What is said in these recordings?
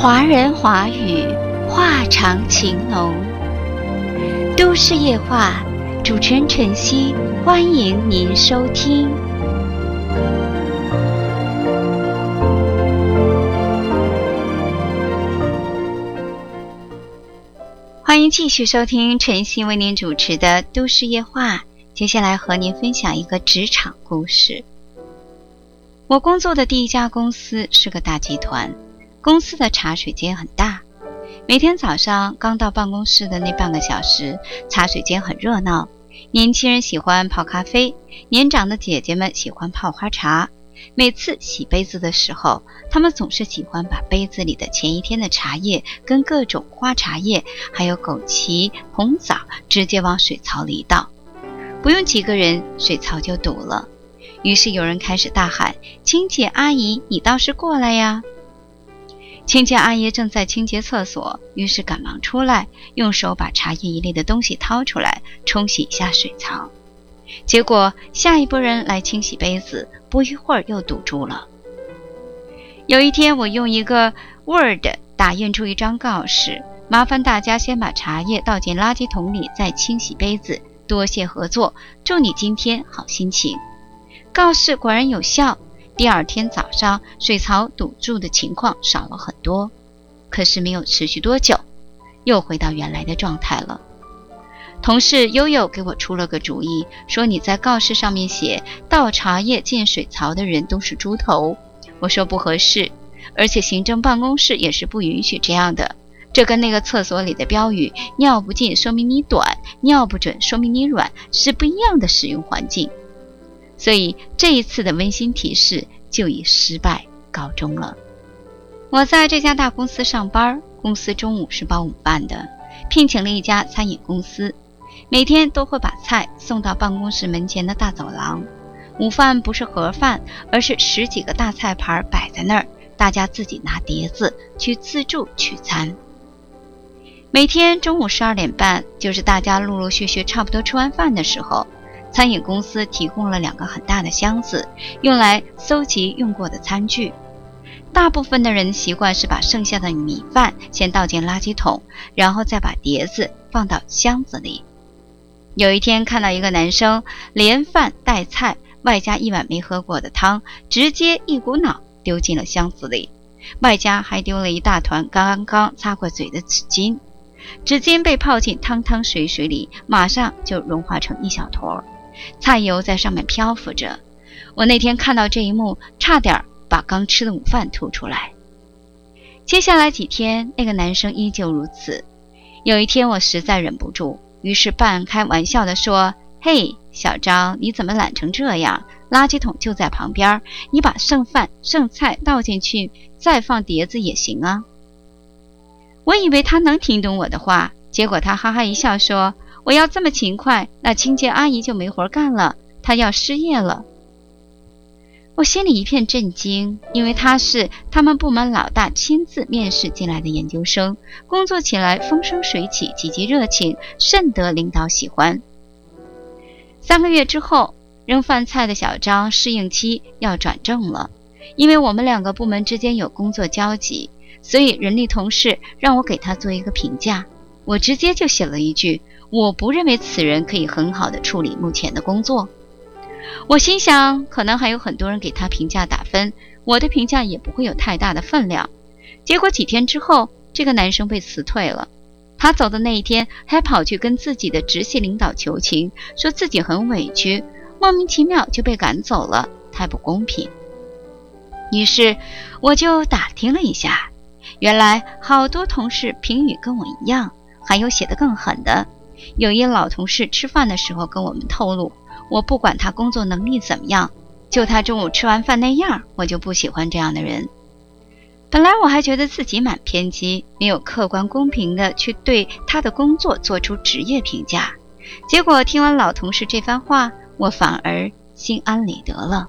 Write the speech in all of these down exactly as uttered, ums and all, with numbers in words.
华人华语，话长情浓。都市夜话，主持人晨曦，欢迎您收听。欢迎继续收听晨曦为您主持的都市夜话。接下来和您分享一个职场故事。我工作的第一家公司是个大集团，公司的茶水间很大，每天早上刚到办公室的那半个小时，茶水间很热闹，年轻人喜欢泡咖啡，年长的姐姐们喜欢泡花茶。每次洗杯子的时候，他们总是喜欢把杯子里的前一天的茶叶跟各种花茶叶还有枸杞、红枣直接往水槽里倒，不用几个人，水槽就堵了。于是有人开始大喊：清洁阿姨，你倒是过来呀！清洁阿姨正在清洁厕所，于是赶忙出来，用手把茶叶一类的东西掏出来，冲洗一下水槽。结果下一波人来清洗杯子，不一会儿又堵住了。有一天，我用一个 Word 打印出一张告示，麻烦大家先把茶叶倒进垃圾桶里，再清洗杯子，多谢合作，祝你今天好心情。告示果然有效，第二天早上水槽堵住的情况少了很多，可是没有持续多久，又回到原来的状态了。同事悠悠给我出了个主意，说你在告示上面写倒茶叶进水槽的人都是猪头。我说不合适，而且行政办公室也是不允许这样的，这跟那个厕所里的标语尿不尽说明你短，尿不准说明你软是不一样的使用环境。所以这一次的温馨提示就以失败告终了。我在这家大公司上班，公司中午是包午饭的，聘请了一家餐饮公司，每天都会把菜送到办公室门前的大走廊。午饭不是盒饭，而是十几个大菜盘摆在那儿，大家自己拿碟子去自助取餐。每天中午十二点半，就是大家陆陆续续差不多吃完饭的时候，餐饮公司提供了两个很大的箱子，用来搜集用过的餐具。大部分的人习惯是把剩下的米饭先倒进垃圾桶，然后再把碟子放到箱子里。有一天看到一个男生连饭带菜，外加一碗没喝过的汤，直接一股脑丢进了箱子里，外加还丢了一大团刚刚擦过嘴的纸巾。纸巾被泡进汤汤水水里，马上就融化成一小坨，菜油在上面漂浮着。我那天看到这一幕，差点把刚吃的午饭吐出来。接下来几天，那个男生依旧如此。有一天我实在忍不住，于是半开玩笑地说：嘿，小张，你怎么懒成这样？垃圾桶就在旁边，你把剩饭剩菜倒进去，再放碟子也行啊。我以为他能听懂我的话，结果他哈哈一笑说：我要这么勤快，那清洁阿姨就没活干了，她要失业了。我心里一片震惊，因为他是他们部门老大亲自面试进来的研究生，工作起来风生水起，积极热情，甚得领导喜欢。三个月之后，扔饭菜的小张适应期要转正了，因为我们两个部门之间有工作交集，所以人力同事让我给他做一个评价。我直接就写了一句：我不认为此人可以很好的处理目前的工作。我心想，可能还有很多人给他评价打分，我的评价也不会有太大的分量。结果几天之后，这个男生被辞退了。他走的那一天，还跑去跟自己的直系领导求情，说自己很委屈，莫名其妙就被赶走了，太不公平。于是我就打听了一下，原来好多同事评语跟我一样，还有写得更狠的。有一老同事吃饭的时候跟我们透露，我不管他工作能力怎么样，就他中午吃完饭那样，我就不喜欢这样的人。本来我还觉得自己蛮偏激，没有客观公平的去对他的工作做出职业评价，结果听完老同事这番话，我反而心安理得了。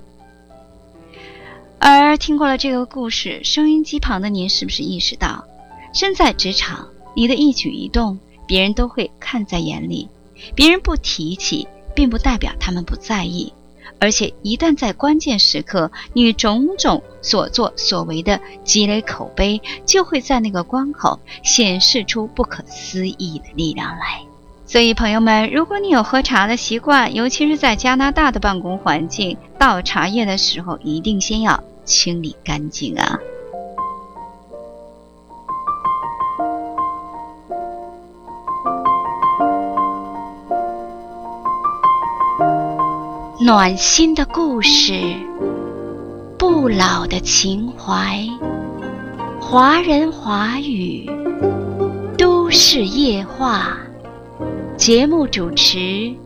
而听过了这个故事，收音机旁的您是不是意识到，身在职场，你的一举一动别人都会看在眼里，别人不提起并不代表他们不在意， 而且一旦在关键时刻，你种种所作所为的积累口碑，就会在那个关口显示出不可思议的力量来。所以朋友们，如果你有喝茶的习惯，尤其是在加拿大的办公环境，倒茶叶的时候一定先要清理干净啊。暖心的故事，不老的情怀，华人华语，都市夜话。节目主持